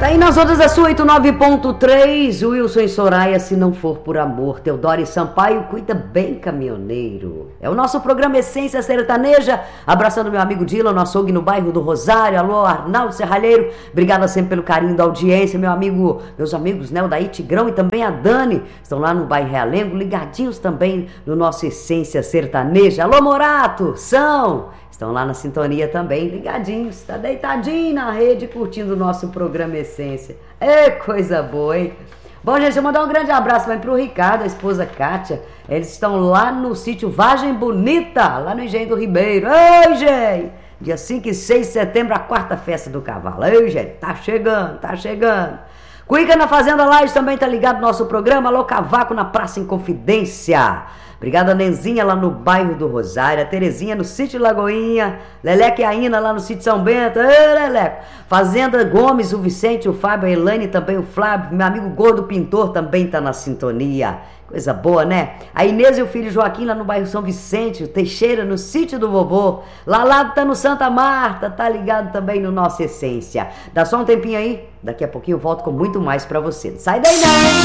Tá aí nas ondas da sua 89.3, Wilson e Soraya, se não for por amor. Teodoro e Sampaio, cuida bem, caminhoneiro. É o nosso programa Essência Sertaneja. Abraçando meu amigo Dylan, no açougue no bairro do Rosário. Alô, Arnaldo Serralheiro. Obrigada sempre pelo carinho da audiência. Meus amigos, né, o Daí Tigrão e também a Dani. Estão lá no bairro Realengo, ligadinhos também no nosso Essência Sertaneja. Alô, Morato, estão lá na sintonia também, ligadinhos, tá deitadinho na rede, curtindo o nosso programa Essência. É coisa boa, hein? Bom, gente, eu vou mandar um grande abraço também pro Ricardo, a esposa Kátia. Eles estão lá no sítio Vargem Bonita, lá no Engenho do Ribeiro. Ei, gente! Dia 5 e 6 de setembro, a quarta festa do cavalo. Ei, gente, tá chegando. Cuica na Fazenda Lages também tá ligado no nosso programa. Alô, Cavaco na Praça Inconfidência. Obrigada, Nenzinha, lá no bairro do Rosário. A Terezinha no sítio Lagoinha. Leleque e a Ina lá no sítio São Bento. Ei, Leleco. Fazenda Gomes, o Vicente, o Fábio, a Elaine, também o Flávio. Meu amigo Gordo Pintor também tá na sintonia. Coisa boa, né? A Inês e o filho Joaquim lá no bairro São Vicente. O Teixeira no sítio do vovô. Lalado tá no Santa Marta. Tá ligado também no Nossa Essência. Dá só um tempinho aí. Daqui a pouquinho eu volto com muito mais pra você. Não sai daí não!